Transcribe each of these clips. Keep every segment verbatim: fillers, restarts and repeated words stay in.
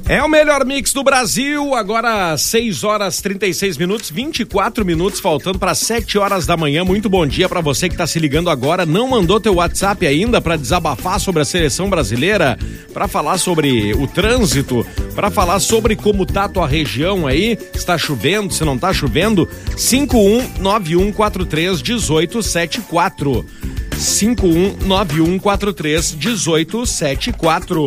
É o melhor mix do Brasil, agora seis horas e trinta e seis minutos, vinte e quatro minutos, faltando para sete horas da manhã. Muito bom dia para você que tá se ligando agora. Não mandou teu WhatsApp ainda para desabafar sobre a seleção brasileira, para falar sobre o trânsito, para falar sobre como tá a tua região aí, se tá chovendo, se não tá chovendo. cinco um nove um quatro três um oito sete quatro. cinco um nove um quatro três um oito sete quatro.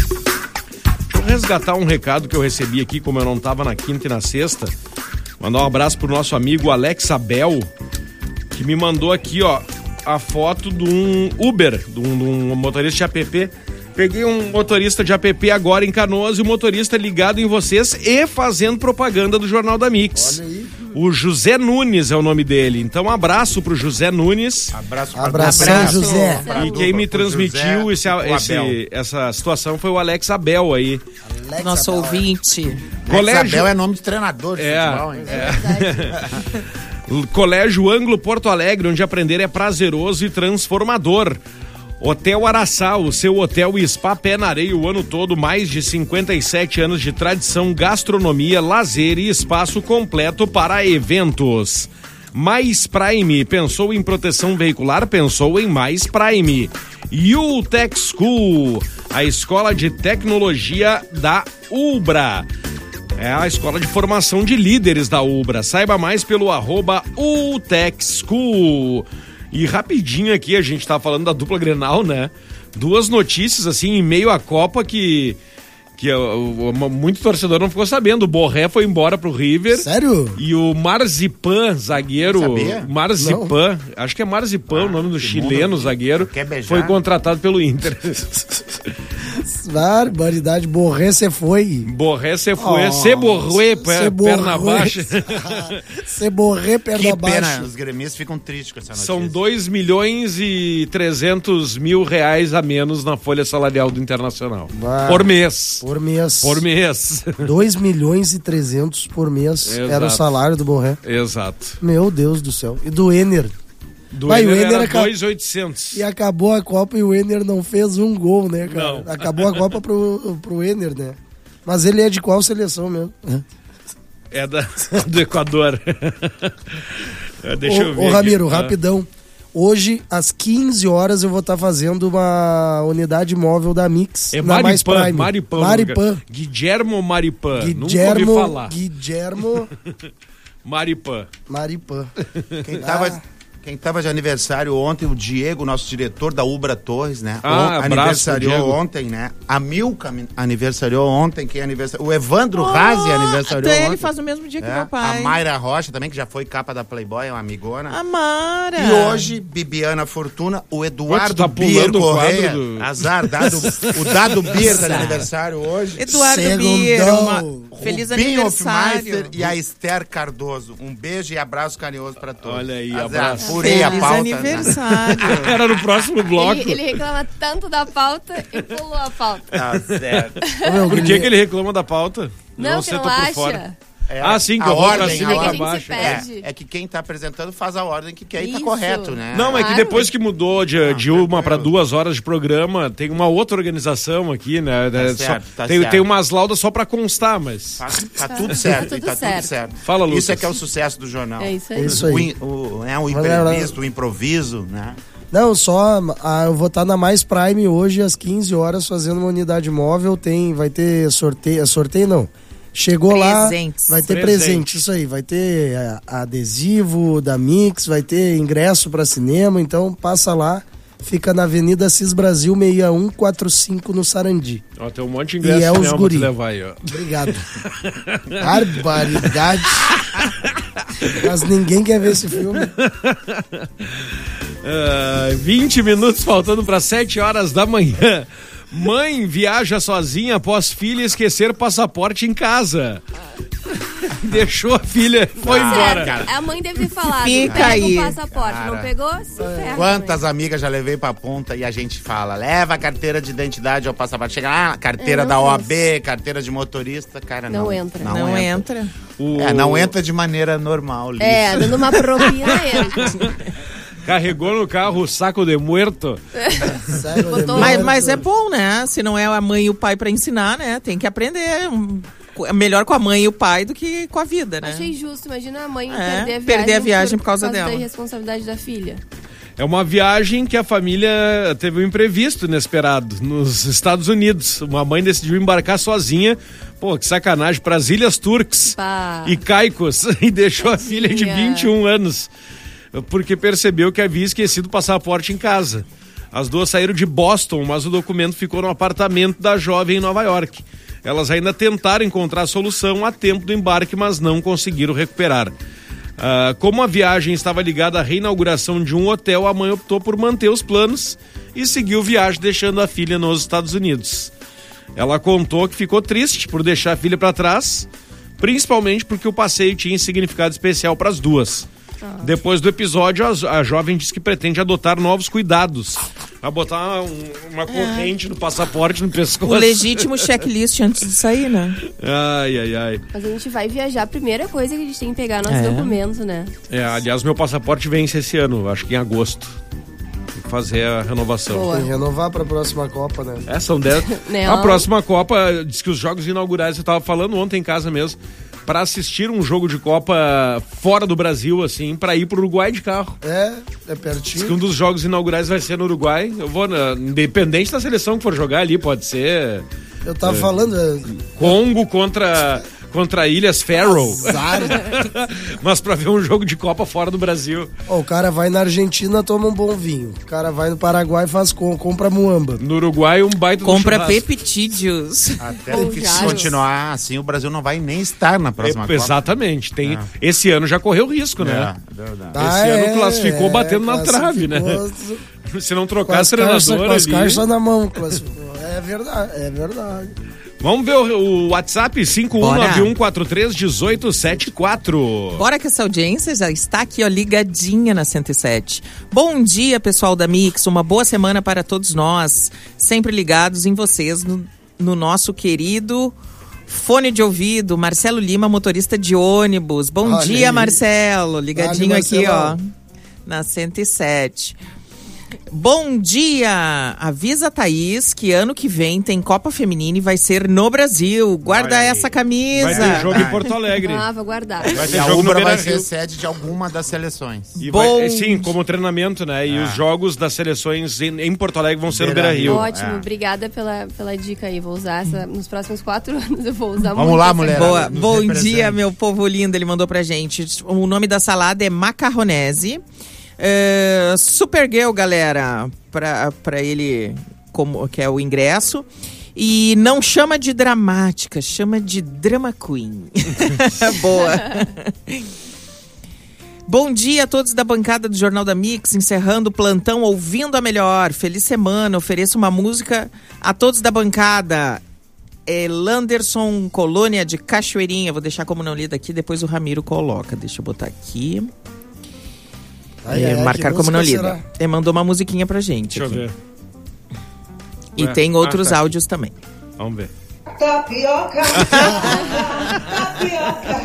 Resgatar um recado que eu recebi aqui, como eu não tava na quinta e na sexta. Mandar um abraço pro nosso amigo Alex Abel, que me mandou aqui, ó, a foto de um Uber, de um, de um motorista de app. Peguei um motorista de app agora em Canoas e o motorista ligado em vocês e fazendo propaganda do Jornal da Mix. Olha aí. O José Nunes é o nome dele. Então, um abraço pro José Nunes. Abraço pra abraço, abraço, José. E quem me transmitiu esse, esse, essa situação foi o Alex Abel aí. Alex Nosso Abel, ouvinte. É. Colégio... Alex Abel é nome de treinador de é, futebol, hein? É. Colégio Ângulo Porto Alegre, onde aprender é prazeroso e transformador. Hotel Araçá, o seu hotel e spa pé na areia o ano todo, mais de cinquenta e sete anos de tradição, gastronomia, lazer e espaço completo para eventos. Mais Prime, pensou em proteção veicular, pensou em Mais Prime. UTech School, a escola de tecnologia da Ubra. É a escola de formação de líderes da Ubra. Saiba mais pelo arroba UTech School. E rapidinho aqui, a gente tá falando da dupla Grenal, né? Duas notícias, assim, em meio à Copa que, que uh, uh, muito torcedor não ficou sabendo. O Borré foi embora pro River. Sério? E o Marzipan, zagueiro... Sabia? Marzipan, não. Acho que é Marzipan, ah, o nome do chileno, mundo, zagueiro, foi contratado pelo Inter. Barbaridade, Borré se foi. Borré se foi, oh, se borré, perna baixa. Se borré, perna baixa. Que pena, os gremistas ficam tristes com essa notícia. São dois milhões e trezentos mil reais a menos na folha salarial do Internacional. Bah, por mês. Por mês. Por mês. dois milhões e trezentos por mês. Exato. Era o salário do Borré. Exato. Meu Deus do céu. E do Ener. Do Vai, Ener, o Ener era acab... dois mil e oitocentos. E acabou a Copa e o Ener não fez um gol, né, cara? Não. Acabou a Copa pro, pro Ener, né? Mas ele é de qual seleção mesmo? É da, do Equador. Deixa ô, eu ver. Ô, Ramiro, aqui. rapidão. Hoje, às quinze horas, eu vou estar tá fazendo uma unidade móvel da Mix. É na Maripã, Mais Prime. Maripã. Maripã. Guillermo Maripã. Guillermo, Nunca ouvi falar. Guillermo Maripã. Maripã. Quem tava... Ah. Quem estava de aniversário ontem, o Diego, nosso diretor da Ubra Torres, né? Ah, o, aniversariou ontem, né? A Milka aniversariou ontem, quem aniversariou? O Evandro oh, Razi aniversariou ontem. Ele faz o mesmo dia que é, meu pai. A Mayra Rocha também, que já foi capa da Playboy, é uma amigona. A Mara. E hoje, Bibiana Fortuna, o Eduardo tá Bier Correia. Do... Azar, dado, o Dado Bier tá de aniversário hoje. Eduardo Segundão. Bier, uma... feliz o aniversário. E a Esther Cardoso. Um beijo e abraço carinhoso pra todos. Olha aí, Azar, abraço. Furei a pauta. Aniversário. Era no próximo bloco. Ele, ele reclama tanto da pauta e pulou a pauta. Tá certo. Por que, que ele reclama da pauta? Não, não que sei, não tô acha. por fora. É, ah, sim, que a eu vou ordem, pra cima e pra baixo. É, é que quem tá apresentando faz a ordem que quer e tá Isso. correto, né? Não, é que depois que mudou de, Não, de uma para duas horas de programa, tem uma outra organização aqui, né? Tá É, certo, só, tá tem, certo. tem umas laudas só pra constar, mas... Tá, tá tudo certo, Tá tudo tá certo. tudo certo. Fala, Lucas. Isso é que é o sucesso do jornal. É isso aí. É isso aí. O, o, é o imprevisto, o improviso, né? Não, só ah, eu vou estar na Mais Prime hoje às quinze horas fazendo uma unidade móvel. Tem, vai ter sorteio, sorteio não. Chegou Presentes. lá, vai ter Presente. presente, isso aí, vai ter a, adesivo da Mix, vai ter ingresso para cinema, então passa lá, fica na Avenida Assis Brasil seis um quatro cinco no Sarandi. Ó, tem um monte de ingresso e é os guri. levar aí, ó. Obrigado. Barbaridade. Mas ninguém quer ver esse filme. Uh, vinte minutos faltando para sete horas da manhã. Mãe viaja sozinha após filha esquecer passaporte em casa. Deixou a filha, foi Tá embora. certo. A mãe deve ter falado, Fica pega aí. o passaporte. Cara, não pegou? Se ferra. Quantas amigas já levei pra ponta e a gente fala, leva a carteira de identidade ao passaporte. Chega lá, carteira É, não da é O A B, carteira de motorista, cara, não. Não entra. Não, Não entra. entra. O... É, não entra de maneira normal, Liz. É, dando uma propina entra. Carregou no carro o saco de muerto. Botou- Mas, mas é bom, né? Se não é a mãe e o pai pra ensinar, né? Tem que aprender. um- É melhor com a mãe e o pai do que com a vida, né? Achei justo, imagina a mãe É, perder a viagem, perder a viagem por causa dela. da irresponsabilidade da filha. É uma viagem que a família teve um imprevisto inesperado nos Estados Unidos. Uma mãe decidiu embarcar sozinha, pô, que sacanagem, para as Ilhas Turks Pá. e Caicos e deixou a filha de Tadinha. vinte e um anos, porque percebeu que havia esquecido o passaporte em casa. As duas saíram de Boston, mas o documento ficou no apartamento da jovem em Nova York. Elas ainda tentaram encontrar a solução a tempo do embarque, mas não conseguiram recuperar. Ah, como a viagem estava ligada à reinauguração de um hotel, a mãe optou por manter os planos e seguiu viagem, deixando a filha nos Estados Unidos. Ela contou que ficou triste por deixar a filha para trás, principalmente porque o passeio tinha significado especial para as duas. Depois do episódio, a, a jovem disse que pretende adotar novos cuidados. A botar um- uma corrente no passaporte, no pescoço. O legítimo checklist antes de sair, né? Ai, ai, ai. Mas a gente vai viajar, a primeira coisa que a gente tem que pegar nossos É. documentos, né? É, aliás, meu passaporte vence esse ano, acho que em agosto. Tem que fazer a renovação. Boa. Tem que renovar pra próxima Copa, né? É, são dez. Não. A próxima Copa, diz que os jogos inaugurais, eu tava falando ontem em casa mesmo, para assistir um jogo de Copa fora do Brasil, assim, para ir pro Uruguai de carro. É, é Diz que um pertinho. dos jogos inaugurais vai ser no Uruguai. Eu vou, na- independente da seleção que for jogar ali, pode ser Eu tava falando, é, Congo contra, contra Ilhas Faroe. azar. Mas para ver um jogo de Copa fora do Brasil. Ó, o cara vai na Argentina, toma um bom vinho. O cara vai no Paraguai, faz com, compra muamba. No Uruguai, um baita do Compra churrasco. peptídeos. Até Bom, se já. continuar assim, o Brasil não vai nem estar na próxima É, Copa. exatamente. Tem, É. Esse ano já correu risco, né? É, verdade. Ah, Esse ano é, classificou é, batendo na trave, né? classificou Se não Com trocar as, a carças, treinadora com as ali... carças na mão, classificou. É verdade, é verdade. Vamos ver o, o WhatsApp cinco um nove um quatro três um oito sete quatro. Bora que essa audiência já está aqui, ó, ligadinha na cento e sete. Bom dia, pessoal da Mix. Uma boa semana para todos nós. Sempre ligados em vocês no, no nosso querido fone de ouvido. Marcelo Lima, motorista de ônibus. Bom Olha dia, aí. Marcelo. Ligadinho Vale, aqui, ó. Marcelão. Na cento e sete. Bom dia! Avisa a Thaís que ano que vem tem Copa Feminina e vai ser no Brasil. Guarda Olha aí. essa camisa. Vai ter jogo em Porto Alegre. Ah, vou guardar. Vai E ter a jogo no Ubra vai Beira-Rio. ser sede de alguma das seleções. E Bom. vai, sim, como treinamento, né? E Ah. os jogos das seleções em, em Porto Alegre vão ser no Beira-Rio. Beira-Rio. Ótimo, É. obrigada pela, pela dica aí. Vou usar essa nos próximos quatro anos. Eu vou usar Vamos muito lá, essa mulher. coisa. Boa, nos bom represente. dia, meu povo lindo. Ele mandou pra gente. O nome da salada é macarronese. É, Supergirl, galera, pra, pra ele, como, que é o ingresso. E não chama de dramática, chama de drama queen. Boa. Bom dia a todos da bancada do Jornal da Mix, encerrando o plantão, ouvindo a melhor. Feliz semana, ofereço uma música a todos da bancada. É Landerson Colônia de Cachoeirinha. Vou deixar como não lida aqui, depois o Ramiro coloca. Deixa eu botar aqui. Ai, É, ai, ai, marcar que como não música lida. será? Ele mandou uma musiquinha pra gente. Deixa eu aqui. ver. E Ué, tem outros ah, tá. áudios também. Vamos ver. Tapioca, tapioca,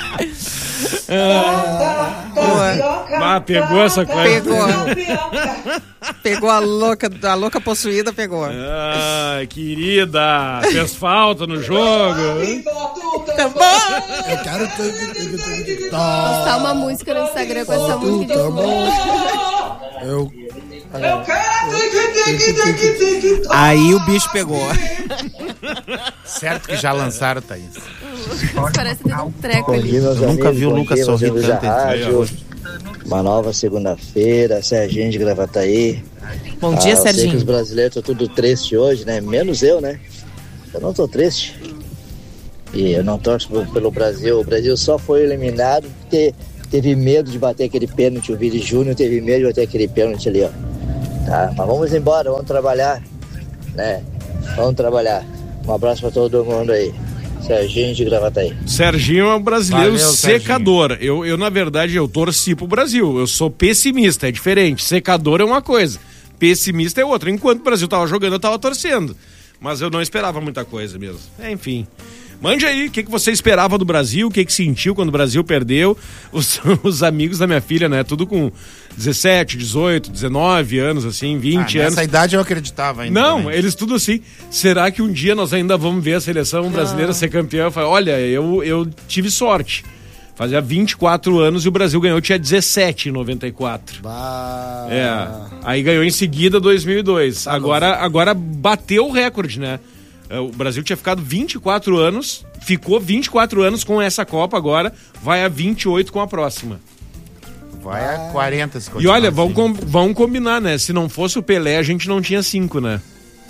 tapioca. Ah, pegou essa coisa. Pegou. Tapioca. Pegou a louca, a louca possuída, pegou. Ai, querida, fez falta no jogo. E bota o Tá tambor. bom. Eu quero... Postar uma música no Instagram com essa música de fundo. Eu... Eu quero tique, tique, tique, tique. Aí o bicho pegou. Certo que já lançaram, Thaís. Parece ter um treco Bom ali. dia, meus Eu nunca amigos. vi o Bom Lucas dia, meus sorrir amigos da tanto, hein? rádio. Uma nova segunda-feira, Serginho de Gravataí. Bom dia, Ah, eu sei que Serginho. os brasileiros estão tudo triste hoje, né? Menos eu, né? Eu não tô triste. E eu não torço pro- pelo Brasil. O Brasil só foi eliminado porque teve medo de bater aquele pênalti. O Vini Júnior teve medo de bater aquele pênalti ali, ó. Tá, mas vamos embora, vamos trabalhar, né? Vamos trabalhar. Um abraço pra todo mundo aí. Serginho de Gravataí. Serginho é um brasileiro Valeu, secador. Eu, eu, na verdade, eu torci pro Brasil. Eu sou pessimista, é diferente. Secador é uma coisa, pessimista é outra. Enquanto o Brasil tava jogando, eu tava torcendo. Mas eu não esperava muita coisa mesmo. É, enfim. Mande aí, o que, que você esperava do Brasil, o que, que sentiu quando o Brasil perdeu. Os, os amigos da minha filha, né? Tudo com dezessete, dezoito, dezenove anos, assim, vinte ah, anos. Nessa idade eu acreditava ainda. Não, também. eles tudo assim. Será que um dia nós ainda vamos ver a seleção brasileira ser campeã? Eu falei, olha, eu, eu tive sorte. Fazia vinte e quatro anos e o Brasil ganhou, tinha dezessete em noventa e quatro. Bah. É, aí ganhou em seguida dois mil e dois. Tá agora, agora bateu o recorde, né? O Brasil tinha ficado vinte e quatro anos, ficou vinte e quatro anos com essa Copa, agora vai a vinte e oito com a próxima. Vai a quarenta se E olha, assim. vão, com, vão combinar, né? Se não fosse o Pelé, a gente não tinha cinco, né?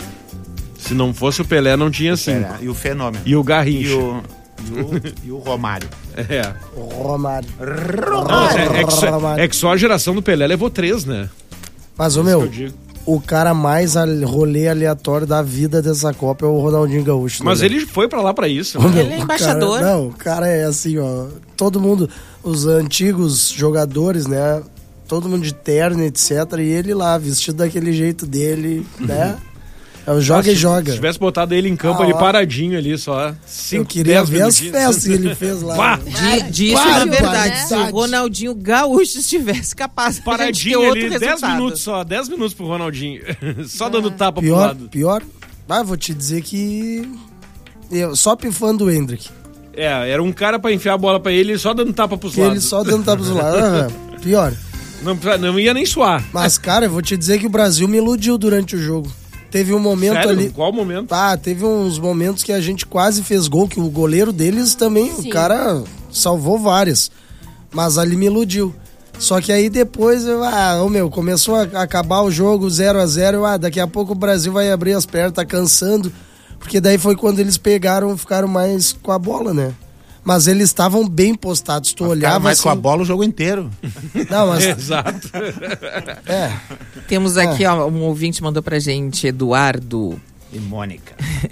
Se não fosse o Pelé, não tinha cinco. Pelé. E o Fenômeno. E o Garrincha. E o, e o, e o Romário. É. Romário. Não, é, é, que só, é que só a geração do Pelé levou três, né? Mas, ô meu, o cara mais al- rolê aleatório da vida dessa Copa é o Ronaldinho Gaúcho. Mas né? ele foi pra lá pra isso. Ô, Né? meu, Ele é o embaixador. Cara, não, o cara é assim, ó. Todo mundo, os antigos jogadores, né? Todo mundo de terno, etcétera. E ele lá, vestido daquele jeito dele, né? É o joga Ah, e se, joga. Se tivesse botado ele em campo Ah, ali ó. paradinho ali só. Cinco, Eu queria dez ver as minutinhos. festas que ele fez lá. Bah! Di- Disso Para, é verdade. né? Se o Ronaldinho Gaúcho estivesse capaz de ter Paradinho outro ali, dez resultado. minutos só, dez minutos pro Ronaldinho. Só dando tapa pro Pior, lado. pior. Ah, vou te dizer que... Eu, só pifando o Hendrick. É, era um cara pra enfiar a bola pra ele só dando tapa pros Que ele lados. só dando tapa dos lados. Ah, pior. Não, não ia nem suar. Mas, cara, eu vou te dizer que o Brasil me iludiu durante o jogo. Teve um momento Sério? ali... Qual momento? Ah, teve uns momentos que a gente quase fez gol, que o goleiro deles também, Sim. o cara salvou várias. Mas ali me iludiu. Só que aí depois, eu, ah, ô meu, começou a acabar o jogo zero a zero, eu, ah, daqui a pouco o Brasil vai abrir as pernas, tá cansando. Porque daí foi quando eles pegaram e ficaram mais com a bola, né? Mas eles estavam bem postados, tu Ficaram olhava mais assim... com a bola o jogo inteiro. Não, mas... Exato. É, Temos aqui, ó, um ouvinte mandou pra gente, Eduardo. E Mônica.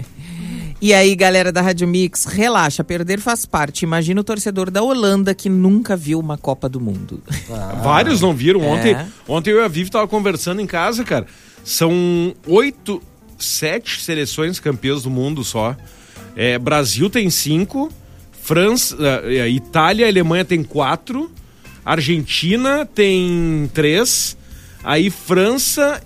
E aí, galera da Rádio Mix, relaxa, perder faz parte. Imagina o torcedor da Holanda que nunca viu uma Copa do Mundo. Vários não viram. Ontem, É. ontem eu e a Vivi tava conversando em casa, cara. São oito, sete seleções campeãs do mundo só. É, Brasil tem cinco, França, é, Itália e Alemanha tem quatro, Argentina tem três, aí França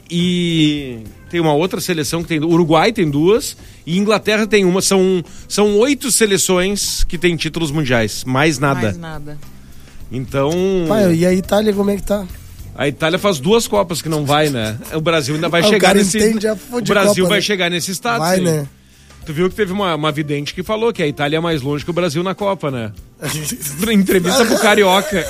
e tem uma outra seleção que tem, Uruguai tem duas e Inglaterra tem uma. São, são oito seleções que tem títulos mundiais, mais nada. Mais nada. Então, pai, e a Itália como é que tá? a Itália faz duas Copas que não vai, né? O Brasil ainda vai Ah, o chegar cara nesse... entende a O fu- de Brasil Copa, vai né? chegar nesse estado, Vai, sim. né? Tu viu que teve uma, uma vidente que falou que a Itália é mais longe que o Brasil na Copa, né? Entrevista pro Carioca.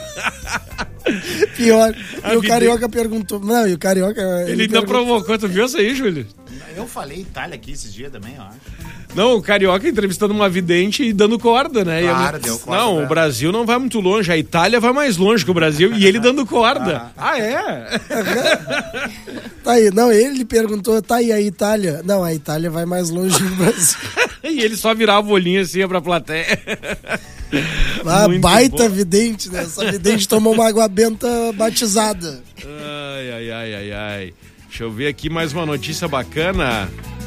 Pior. A E o vida- Carioca perguntou... Não, e o Carioca... Ele ainda perguntou- provocou. Tu viu isso aí, Júlio? Eu falei Itália aqui esses dias também, ó. Não, o Carioca entrevistando uma vidente e dando corda, né? E Claro, ele- deu corda Não, pra o Brasil não vai muito longe, a Itália vai mais longe que o Brasil e ele dando corda. Ah, é? Tá aí, não, ele perguntou, tá aí a Itália? Não, a Itália vai mais longe do Brasil. E ele só virava o olhinho assim pra plateia. Ah, Muito baita bom. vidente, né? Essa vidente tomou uma água benta batizada. Ai, ai, ai, ai, ai. Deixa eu ver aqui mais uma notícia bacana.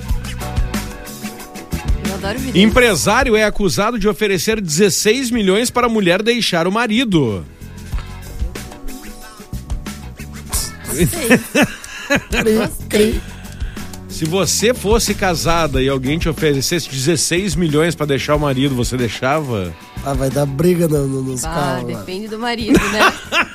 Eu adoro vidente. Empresário é acusado de oferecer dezesseis milhões para a mulher deixar o marido. Cri, cri. Se você fosse casada e alguém te oferecesse dezesseis milhões para deixar o marido, você deixava? Ah, vai dar briga no, no, nos Ah, carros. lá. depende do marido, né?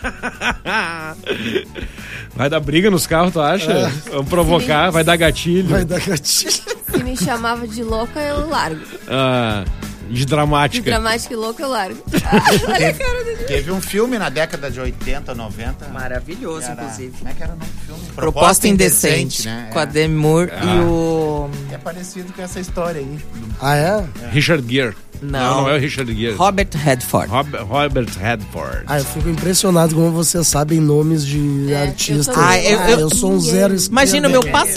Vai dar briga nos carros, tu acha? É. Vamos provocar, vai dar gatilho. Vai dar gatilho. Se me chamava de louca, eu largo. Ah, de De dramática. dramática e louca, eu largo. Ah, olha a cara dele. Teve um filme na década de oitenta, noventa. Maravilhoso, Era- inclusive. Como é que era o nome do filme? Proposta Indecente, né? com a É. Demi Moore Ah. e o... É parecido com essa história aí. Ah, é? Richard Gere. Não. Não, não é o Richard Gere. Robert Redford. Rob- Robert Redford. Ah, eu fico impressionado como vocês sabem nomes de É, artistas. eu também. Ah, eu- Ah, eu- eu sou um zero esquerda. Imagina, o meu passaporte